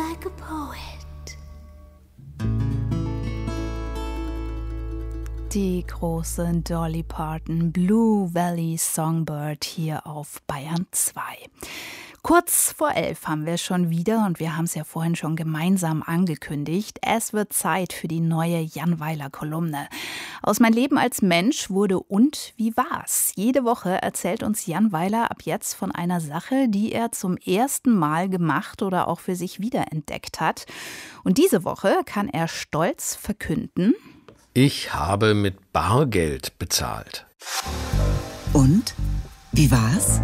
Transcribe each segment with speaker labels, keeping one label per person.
Speaker 1: like a poet. Die große Dolly Parton, Blue Valley Songbird hier auf Bayern 2. Kurz vor 11 haben wir schon wieder, und wir haben es ja vorhin schon gemeinsam angekündigt, es wird Zeit für die neue Jan Weiler-Kolumne. Aus Mein Leben als Mensch wurde Und wie war's? Jede Woche erzählt uns Jan Weiler ab jetzt von einer Sache, die er zum ersten Mal gemacht oder auch für sich wiederentdeckt hat. Und diese Woche kann er stolz verkünden:
Speaker 2: Ich habe mit Bargeld bezahlt.
Speaker 3: Und? Wie war's?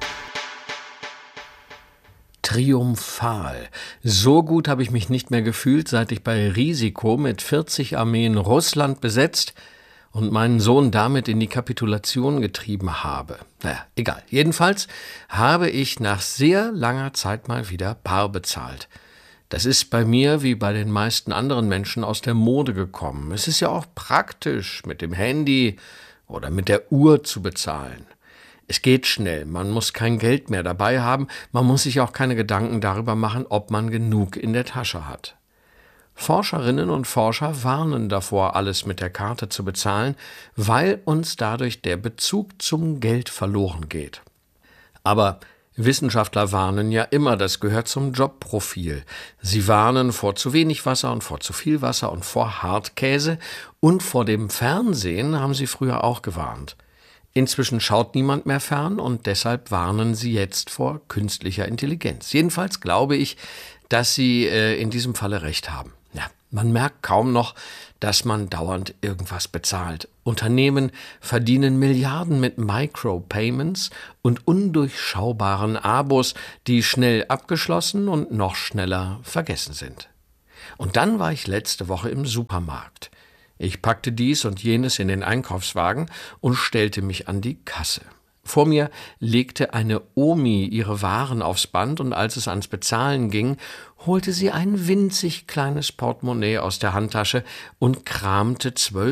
Speaker 2: Triumphal. So gut habe ich mich nicht mehr gefühlt, seit ich bei Risiko mit 40 Armeen Russland besetzt und meinen Sohn damit in die Kapitulation getrieben habe. Naja, egal. Jedenfalls habe ich nach sehr langer Zeit mal wieder bar bezahlt. Das ist bei mir wie bei den meisten anderen Menschen aus der Mode gekommen. Es ist ja auch praktisch, mit dem Handy oder mit der Uhr zu bezahlen. Es geht schnell, man muss kein Geld mehr dabei haben, man muss sich auch keine Gedanken darüber machen, ob man genug in der Tasche hat. Forscherinnen und Forscher warnen davor, alles mit der Karte zu bezahlen, weil uns dadurch der Bezug zum Geld verloren geht. Aber Wissenschaftler warnen ja immer, das gehört zum Jobprofil. Sie warnen vor zu wenig Wasser und vor zu viel Wasser und vor Hartkäse, und vor dem Fernsehen haben sie früher auch gewarnt. Inzwischen schaut niemand mehr fern, und deshalb warnen sie jetzt vor künstlicher Intelligenz. Jedenfalls glaube ich, dass sie in diesem Falle recht haben. Ja, man merkt kaum noch, dass man dauernd irgendwas bezahlt. Unternehmen verdienen Milliarden mit Micropayments und undurchschaubaren Abos, die schnell abgeschlossen und noch schneller vergessen sind. Und dann war ich letzte Woche im Supermarkt. Ich packte dies und jenes in den Einkaufswagen und stellte mich an die Kasse. Vor mir legte eine Omi ihre Waren aufs Band, und als es ans Bezahlen ging, holte sie ein winzig kleines Portemonnaie aus der Handtasche und kramte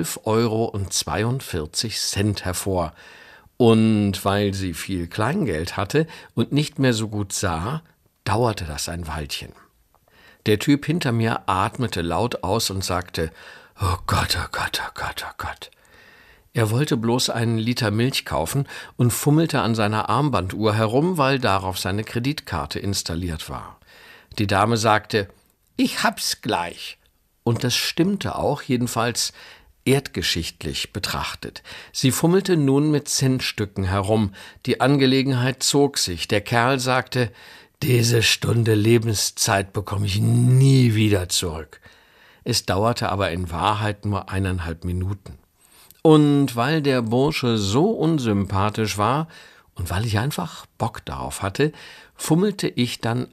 Speaker 2: 12,42 € hervor. Und weil sie viel Kleingeld hatte und nicht mehr so gut sah, dauerte das ein Weilchen. Der Typ hinter mir atmete laut aus und sagte: »Oh Gott, oh Gott, oh Gott, oh Gott.« Er wollte bloß einen Liter Milch kaufen und fummelte an seiner Armbanduhr herum, weil darauf seine Kreditkarte installiert war. Die Dame sagte: »Ich hab's gleich.« Und das stimmte auch, jedenfalls erdgeschichtlich betrachtet. Sie fummelte nun mit Centstücken herum. Die Angelegenheit zog sich. Der Kerl sagte: »Diese Stunde Lebenszeit bekomme ich nie wieder zurück.« Es dauerte aber in Wahrheit nur 1,5 Minuten. Und weil der Bursche so unsympathisch war und weil ich einfach Bock darauf hatte, fummelte ich dann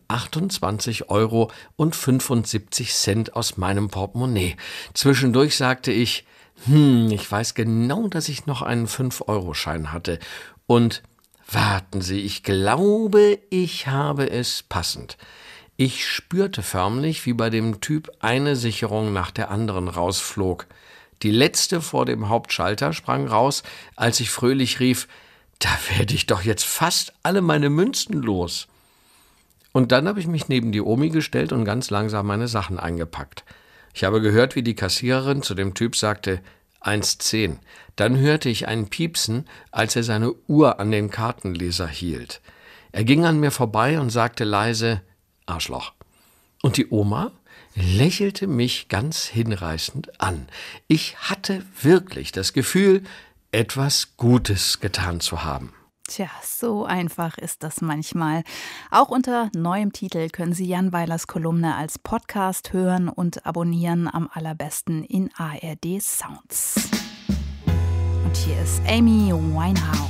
Speaker 2: 28,75 € aus meinem Portemonnaie. Zwischendurch sagte ich: ich weiß genau, dass ich noch einen 5-Euro-Schein hatte. Und warten Sie, ich glaube, ich habe es passend. Ich spürte förmlich, wie bei dem Typ eine Sicherung nach der anderen rausflog. Die letzte vor dem Hauptschalter sprang raus, als ich fröhlich rief: »Da werde ich doch jetzt fast alle meine Münzen los.« Und dann habe ich mich neben die Omi gestellt und ganz langsam meine Sachen eingepackt. Ich habe gehört, wie die Kassiererin zu dem Typ sagte: 1,10. Dann hörte ich ein Piepsen, als er seine Uhr an den Kartenleser hielt. Er ging an mir vorbei und sagte leise: »Arschloch.« Und die Oma lächelte mich ganz hinreißend an. Ich hatte wirklich das Gefühl, etwas Gutes getan zu haben.
Speaker 1: Tja, so einfach ist das manchmal. Auch unter neuem Titel können Sie Jan Weilers Kolumne als Podcast hören und abonnieren, am allerbesten in ARD Sounds. Und hier ist Amy Winehouse.